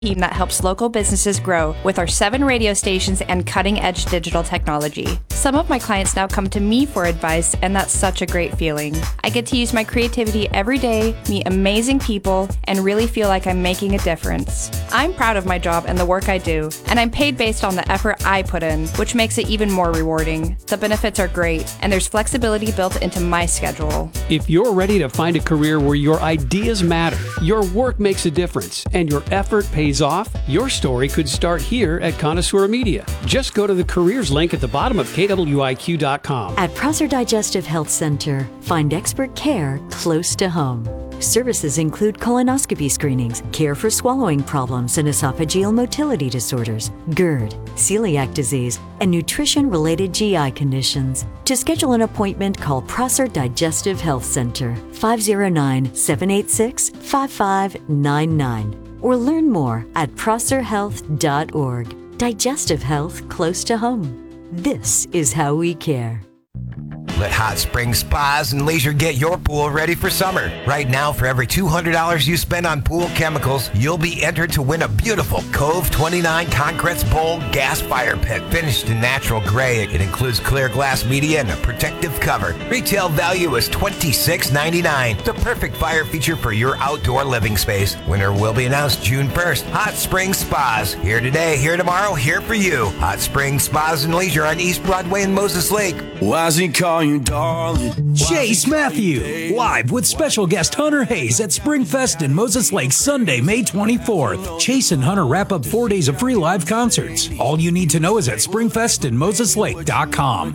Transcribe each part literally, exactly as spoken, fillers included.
team that helps local businesses grow with our seven radio stations and cutting-edge digital technology. Some of my clients now come to me for advice, and that's such a great feeling. I get to use my creativity every day, meet amazing people, and really feel like I'm making a difference. I'm proud of my job and the work I do, and I'm paid based on the effort I put in, which makes it even more rewarding. The benefits are great, and there's flexibility built into my schedule. If you're ready to find a career where your ideas matter, your work makes a difference, and your effort pays off, your story could start here at Connoisseur Media. Just go to the careers link at the bottom of K W I Q dot com. At Prosser Digestive Health Center, find expert care close to home. Services include colonoscopy screenings, care for swallowing problems and esophageal motility disorders, GERD, celiac disease, and nutrition-related G I conditions. To schedule an appointment, call Prosser Digestive Health Center, five oh nine, seven eight six, five five nine nine. Or learn more at prosser health dot org. Digestive health close to home. This is how we care. Let Hot Springs Spas and Leisure get your pool ready for summer. Right now, for every two hundred dollars you spend on pool chemicals, you'll be entered to win a beautiful Cove twenty-nine Concretes Bowl gas fire pit finished in natural gray. It includes clear glass media and a protective cover. Retail value is twenty-six ninety-nine. The perfect fire feature for your outdoor living space. Winner will be announced June first. Hot Springs Spas. Here today, here tomorrow, here for you. Hot Springs Spas and Leisure on East Broadway in Moses Lake. Why does he call you darling? Chase Matthew, live with special guest Hunter Hayes at Springfest in Moses Lake Sunday, May twenty-fourth. Chase and Hunter wrap up four days of free live concerts. All you need to know is at springfest in moses lake dot com.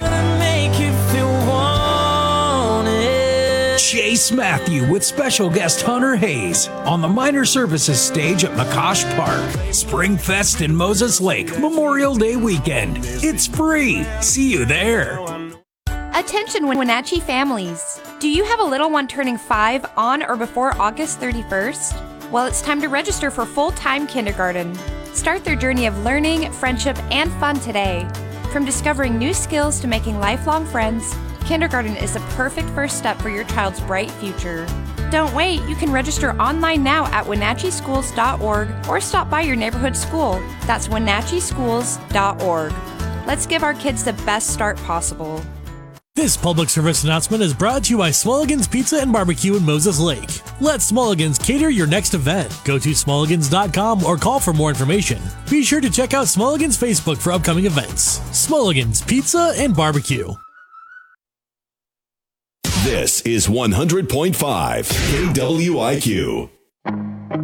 Chase Matthew with special guest Hunter Hayes on the Minor Services stage at McCosh Park. Springfest in Moses Lake, Memorial Day weekend. It's free. See you there. Attention Wenatchee families! Do you have a little one turning five on or before August thirty-first? Well, it's time to register for full-time kindergarten. Start their journey of learning, friendship, and fun today. From discovering new skills to making lifelong friends, kindergarten is the perfect first step for your child's bright future. Don't wait, you can register online now at wenatchee schools dot org or stop by your neighborhood school. That's wenatchee schools dot org. Let's give our kids the best start possible. This public service announcement is brought to you by Smulligan's Pizza and Barbecue in Moses Lake. Let Smulligan's cater your next event. Go to smulligans dot com or call for more information. Be sure to check out Smulligan's Facebook for upcoming events. Smulligan's Pizza and Barbecue. This is one hundred point five K W I Q.